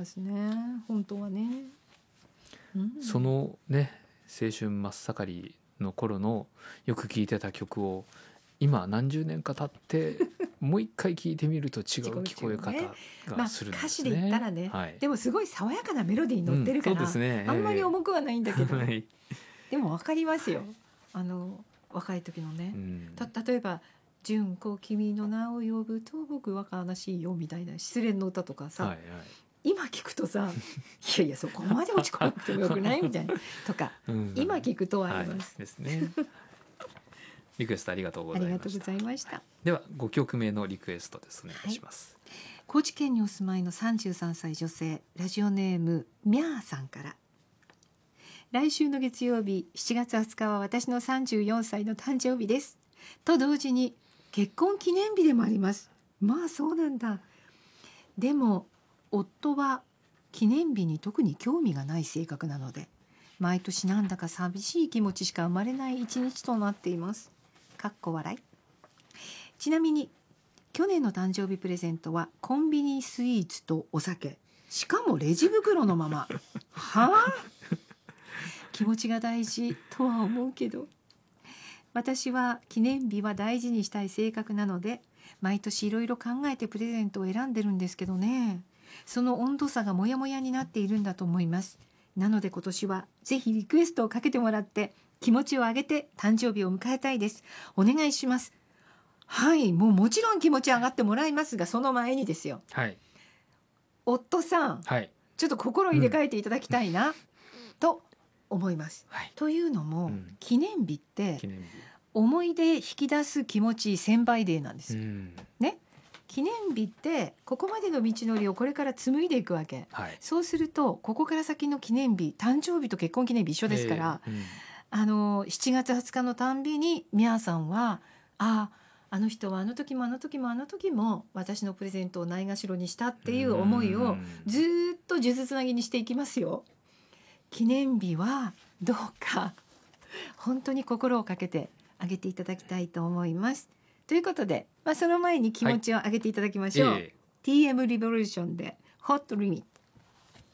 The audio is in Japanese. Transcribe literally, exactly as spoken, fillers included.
ますね本当はね、うん、 そのね青春真っ盛りの頃のよく聴いてた曲を今何十年か経ってもう一回聴いてみると違う聞こえ方がするんですね。 まあ、歌詞で言ったらね、 はい、 でもすごい爽やかなメロディーに乗ってるから、 うん、そうですね、 あんまり重くはないんだけど、 はい、 でも分かりますよあの若い時のね、うん、た例えば純子君の名を呼ぶと僕は悲しいよみたいな失恋の歌とかさ、はいはい、今聞くとさいやいやそこまで落ち込まなくてもよくないみたいなとか、うん、今聞くとはあります、 はい、ですねリクエストありがとうございました。 ありがとうございました、はい、 ではごきょくめのリクエストです。お願いします、 はい、高知県にお住まいのさんじゅうさんさい女性ラジオネームみゃーさんから、来週の月曜日しちがつはつかは私のさんじゅうよんさいの誕生日ですと同時に結婚記念日でもあります。まあそうなんだ。でも夫は記念日に特に興味がない性格なので毎年なんだか寂しい気持ちしか生まれない一日となっています。かっこ笑い。ちなみに去年の誕生日プレゼントはコンビニスイーツとお酒、しかもレジ袋のままはあ気持ちが大事とは思うけど、私は記念日は大事にしたい性格なので毎年いろいろ考えてプレゼントを選んでるんですけどね、その温度差がモヤモヤになっているんだと思います。なので今年はぜひリクエストをかけてもらって気持ちを上げて誕生日を迎えたいです。お願いします。はい、もうもちろん気持ち上がってもらいますが、その前にですよ、はい、夫さん、はい、ちょっと心入れ替えていただきたいな、うん、と思います、はい、というのも、うん、記念日って記念日思い出引き出す気持ちせんばいデーなんです、うん、ね、記念日ってここまでの道のりをこれから紡いでいくわけ、はい、そうするとここから先の記念日、誕生日と結婚記念日一緒ですから、えーうん、あのしちがつはつかのたんびにみやさんはああの人はあの時もあの時もあの時も私のプレゼントをないがしろにしたっていう思いをずっと数珠つなぎにしていきますよ。記念日はどうか本当に心をかけてあげていただきたいと思います。ということで、まあ、その前に気持ちを上げていただきましょう、はい、えー、ティーエム リボリューションでホットリミット。